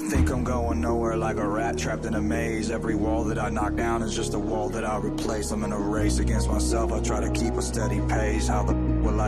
Think I'm going nowhere like a rat trapped in a maze. Every wall that I knock down is just a wall that I replace. I'm in a race against myself, I try to keep a steady pace. How the will I